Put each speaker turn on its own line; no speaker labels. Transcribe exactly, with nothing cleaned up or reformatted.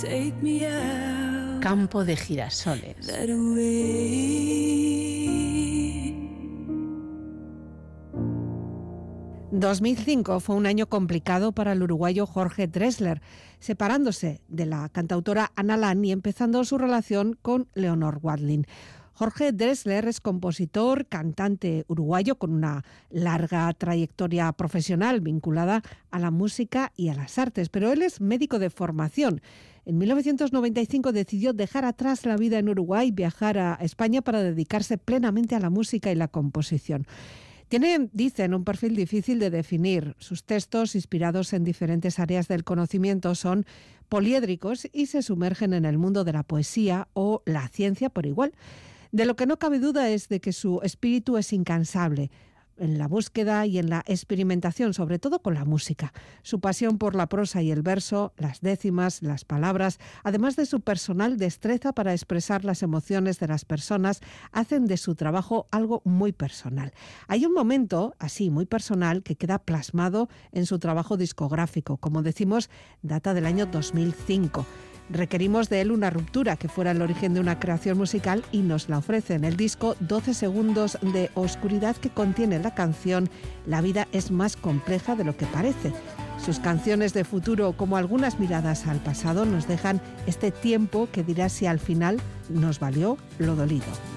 Campo de girasoles.
dos mil cinco fue un año complicado para el uruguayo Jorge Drexler, separándose de la cantautora Ana Lani y empezando su relación con Leonor Watling. Jorge Drexler es compositor, cantante uruguayo con una larga trayectoria profesional vinculada a la música y a las artes, pero él es médico de formación. En mil novecientos noventa y cinco decidió dejar atrás la vida en Uruguay y viajar a España para dedicarse plenamente a la música y la composición. Tiene, dicen, un perfil difícil de definir. Sus textos, inspirados en diferentes áreas del conocimiento, son poliédricos y se sumergen en el mundo de la poesía o la ciencia por igual. De lo que no cabe duda es de que su espíritu es incansable en la búsqueda y en la experimentación, sobre todo con la música. Su pasión por la prosa y el verso, las décimas, las palabras, además de su personal destreza para expresar las emociones de las personas, hacen de su trabajo algo muy personal. Hay un momento, así, muy personal, que queda plasmado en su trabajo discográfico. Como decimos, data del año dos mil cinco. Requerimos de él una ruptura que fuera el origen de una creación musical y nos la ofrece en el disco doce segundos de oscuridad que contiene la canción La vida es más compleja de lo que parece. Sus canciones de futuro, como algunas miradas al pasado, nos dejan este tiempo que dirá si al final nos valió lo dolido.